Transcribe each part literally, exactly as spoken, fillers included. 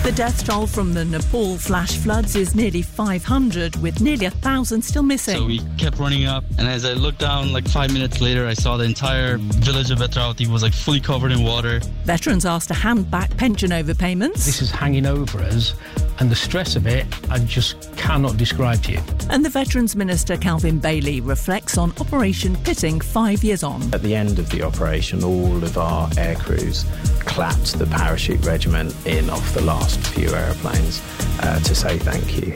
The death toll from the Nepal flash floods is nearly five hundred, with nearly a thousand still missing. So we kept running up, and as I looked down, like five minutes later, I saw the entire village of Vetrauti was like fully covered in water. Veterans asked to hand back pension overpayments. This is hanging over us, and the stress of it, I just cannot describe to you. And the Veterans Minister, Calvin Bailey, reflects on Operation Pitting five years on. At the end of the operation, all of our air crews clapped the parachute regiment in off the last few aeroplanes uh, to say thank you.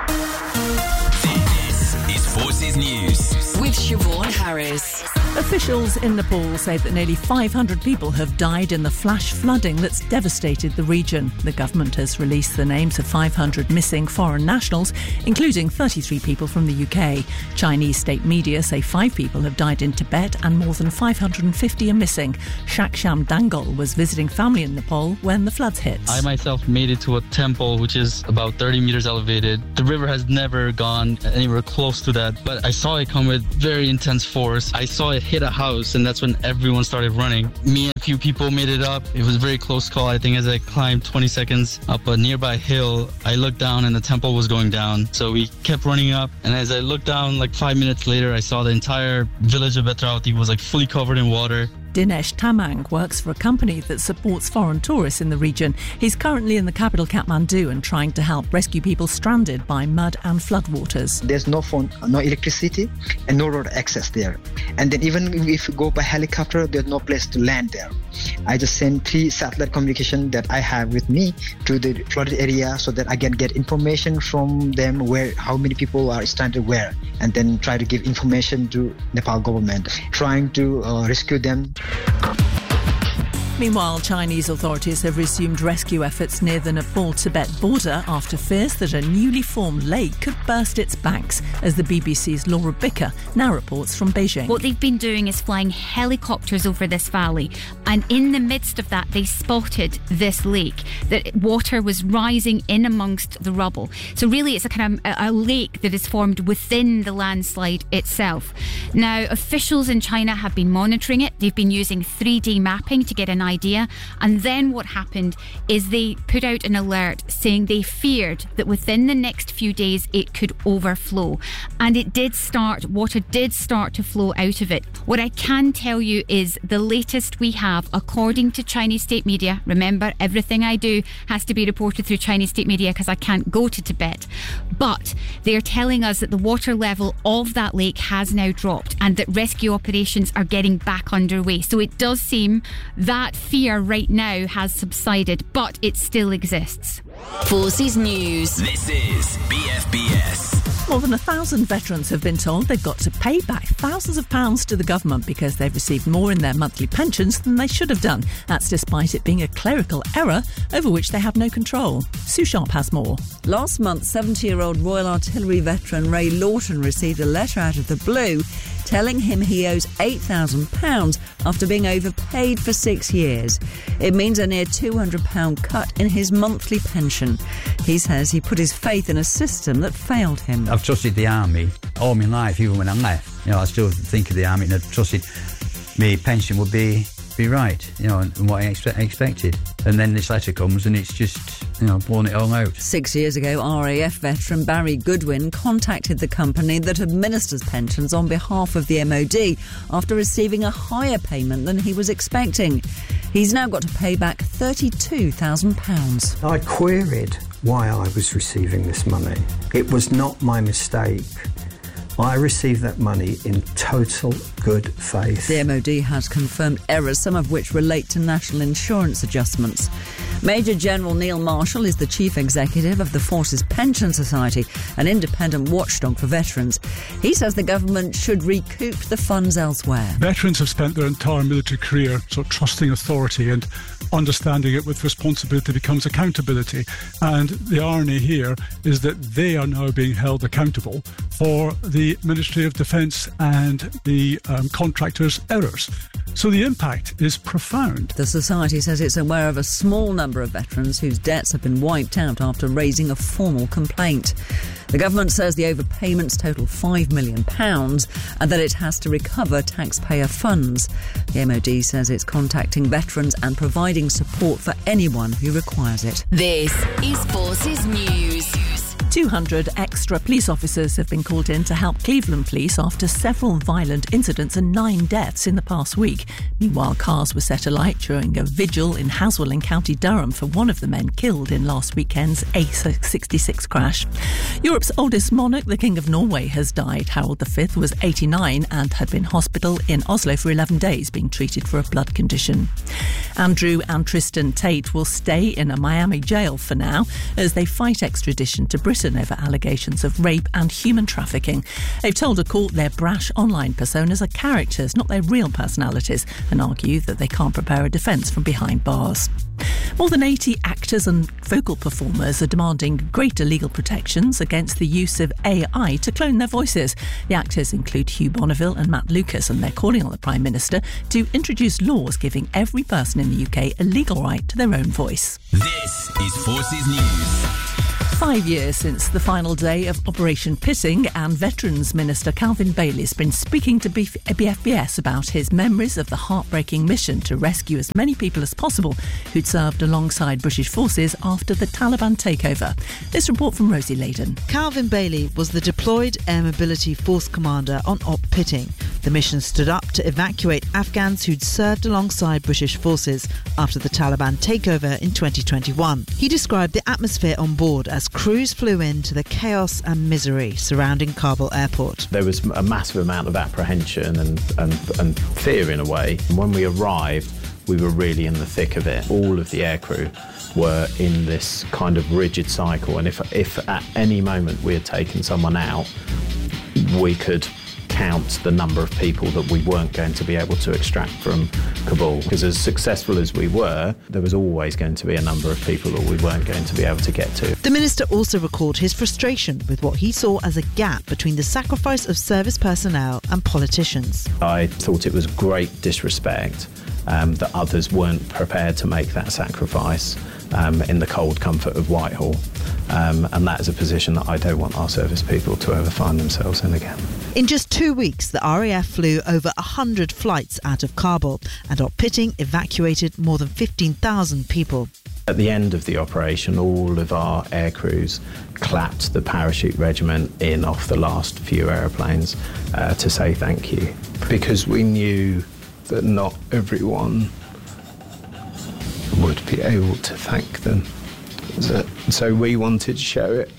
This is Forces News with Siobhan Harris. Officials in Nepal say that nearly five hundred people have died in the flash flooding that's devastated the region. The government has released the names of five hundred missing foreign nationals, including thirty-three people from the U K. Chinese state media say five people have died in Tibet and more than five hundred fifty are missing. Shaksham Dangal was visiting family in Nepal when the floods hit. I myself made it to a temple which is about thirty metres elevated. The river has never gone anywhere close to that, but I saw it come with very intense force. I saw it hit a house, and that's when everyone started running. Me and a few people made it up. It was a very close call. I think as I climbed twenty seconds up a nearby hill, I looked down and the temple was going down. So we kept running up, and as I looked down, like five minutes later, I saw the entire village of Vetrauti was like fully covered in water. Dinesh Tamang works for a company that supports foreign tourists in the region. He's currently in the capital Kathmandu and trying to help rescue people stranded by mud and floodwaters. There's no phone, no electricity, and no road access there. And then even if you go by helicopter, there's no place to land there. I just send three satellite communication that I have with me to the flooded area so that I can get information from them where how many people are stranded where, and then try to give information to Nepal government, trying to uh, rescue them. Meanwhile, Chinese authorities have resumed rescue efforts near the Nepal-Tibet border after fears that a newly formed lake could burst its banks, as the B B C's Laura Bicker now reports from Beijing. What they've been doing is flying helicopters over this valley, and in the midst of that they spotted this lake, that water was rising in amongst the rubble. So really it's a kind of a, a lake that is formed within the landslide itself. Now, officials in China have been monitoring it. They've been using three D mapping to get an idea, and then what happened is they put out an alert saying they feared that within the next few days it could overflow, and it did start, water did start to flow out of it. What I can tell you is the latest we have, according to Chinese state media, remember everything I do has to be reported through Chinese state media because I can't go to Tibet, but they're telling us that the water level of that lake has now dropped and that rescue operations are getting back underway. So it does seem that fear right now has subsided, but it still exists. Forces News. This is B F B S. More than a thousand veterans have been told they've got to pay back thousands of pounds to the government because they've received more in their monthly pensions than they should have done. That's despite it being a clerical error over which they have no control. Sue Sharp has more. Last month, seventy-year-old Royal Artillery veteran Ray Lawton received a letter out of the blue telling him he owes eight thousand pounds after being overpaid for six years. It means a near two hundred pounds cut in his monthly pension. He says he put his faith in a system that failed him. I've trusted the army all my life, even when I left. You know, I still think of the army and I trusted my pension would be be right, you know, and, and what I expect, expected. And then this letter comes and it's just, you know, blown it all out. Six years ago, R A F veteran Barry Goodwin contacted the company that administers pensions on behalf of the M O D after receiving a higher payment than he was expecting. He's now got to pay back thirty-two thousand pounds. I queried why I was receiving this money. It was not my mistake. I received that money in total good faith. The M O D has confirmed errors, some of which relate to national insurance adjustments. Major General Neil Marshall is the chief executive of the Forces Pension Society, an independent watchdog for veterans. He says the government should recoup the funds elsewhere. Veterans have spent their entire military career sort of trusting authority, and understanding it with responsibility becomes accountability. And the irony here is that they are now being held accountable for the Ministry of Defence and the um, contractors' errors. So the impact is profound. The Society says it's aware of a small number number of veterans whose debts have been wiped out after raising a formal complaint. The government says the overpayments total five million pounds and that it has to recover taxpayer funds. The M O D says it's contacting veterans and providing support for anyone who requires it. This is Forces News. two hundred extra police officers have been called in to help Cleveland police after several violent incidents and nine deaths in the past week. Meanwhile, cars were set alight during a vigil in Haswell in County Durham for one of the men killed in last weekend's A sixty-six crash. Europe's oldest monarch, the King of Norway, has died. Harald the Fifth was eighty-nine and had been hospital in Oslo for eleven days being treated for a blood condition. Andrew and Tristan Tate will stay in a Miami jail for now as they fight extradition to Britain over allegations of rape and human trafficking. They've told a court their brash online personas are characters, not their real personalities, and argue that they can't prepare a defence from behind bars. More than eighty actors and vocal performers are demanding greater legal protections against the use of A I to clone their voices. The actors include Hugh Bonneville and Matt Lucas, and they're calling on the Prime Minister to introduce laws giving every person in the U K a legal right to their own voice. This is Forces News. Five years since the final day of Operation Pitting, and Veterans Minister Calvin Bailey has been speaking to B F B S about his memories of the heartbreaking mission to rescue as many people as possible who'd served alongside British forces after the Taliban takeover. This report from Rosie Layden. Calvin Bailey was the deployed Air Mobility Force commander on Op Pitting. The mission stood up to evacuate Afghans who'd served alongside British forces after the Taliban takeover in twenty twenty-one. He described the atmosphere on board as crews flew into the chaos and misery surrounding Kabul airport. There was a massive amount of apprehension and, and, and fear in a way. And when we arrived, we were really in the thick of it. All of the aircrew were in this kind of rigid cycle, and if, if at any moment we had taken someone out, we could count the number of people that we weren't going to be able to extract from Kabul. Because as successful as we were, there was always going to be a number of people that we weren't going to be able to get to. The minister also recalled his frustration with what he saw as a gap between the sacrifice of service personnel and politicians. I thought it was great disrespect um, that others weren't prepared to make that sacrifice um, in the cold comfort of Whitehall. Um, and that is a position that I don't want our service people to ever find themselves in again. In just two weeks, the R A F flew over one hundred flights out of Kabul, and Op Pitting evacuated more than fifteen thousand people. At the end of the operation, all of our air crews clapped the parachute regiment in off the last few aeroplanes uh, to say thank you, because we knew that not everyone would be able to thank them. So, so we wanted to show it.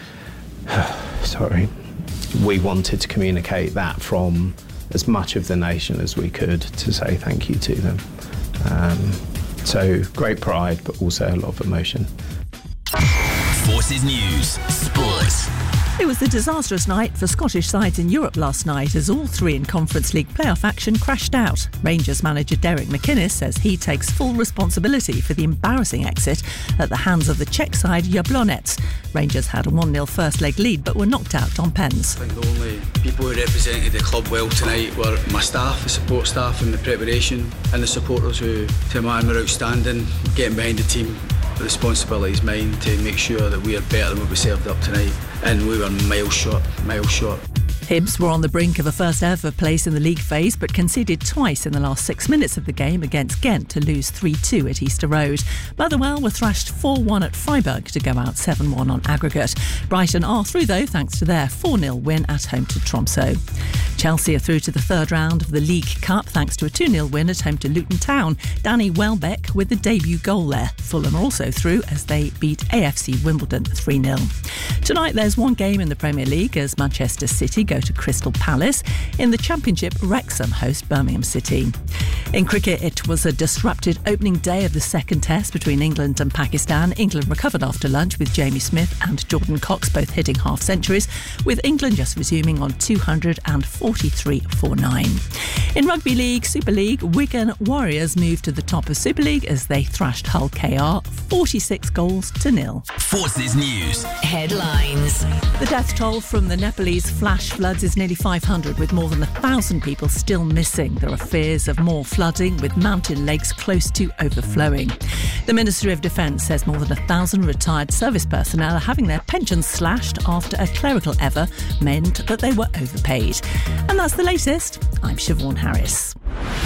Sorry. We wanted to communicate that from as much of the nation as we could to say thank you to them. Um, so great pride, but also a lot of emotion. Forces News Sports. It was a disastrous night for Scottish sides in Europe last night as all three in Conference League playoff action crashed out. Rangers manager Derek McInnes says he takes full responsibility for the embarrassing exit at the hands of the Czech side Jablonec. Rangers had a one nil first leg lead but were knocked out on pens. I think the only people who represented the club well tonight were my staff, the support staff and the preparation, and the supporters who, to man, were outstanding, getting behind the team. The responsibility is mine to make sure that we are better than what we served up tonight, and we were miles short, miles short. Hibs were on the brink of a first ever place in the league phase but conceded twice in the last six minutes of the game against Ghent to lose three two at Easter Road. Motherwell were thrashed four one at Freiburg to go out seven one on aggregate. Brighton are through though thanks to their four nil win at home to Tromsø. Chelsea are through to the third round of the League Cup thanks to a two nil win at home to Luton Town. Danny Welbeck with the debut goal there. Fulham are also through as they beat A F C Wimbledon three nil. Tonight there's one game in the Premier League as Manchester City go to Crystal Palace. In the Championship, Wrexham host Birmingham City. In cricket, it was a disrupted opening day of the second test between England and Pakistan. England recovered after lunch with Jamie Smith and Jordan Cox both hitting half centuries, with England just resuming on two hundred forty-three for nine. In Rugby League, Super League, Wigan Warriors moved to the top of Super League as they thrashed Hull K R forty-six goals to nil. Forces News headlines. The death toll from the Nepalese flash floods is nearly five hundred, with more than one thousand people still missing. There are fears of more flooding with mountain lakes close to overflowing. The Ministry of Defence says more than a thousand retired service personnel are having their pensions slashed after a clerical error meant that they were overpaid. And that's the latest. I'm Siobhan Harris.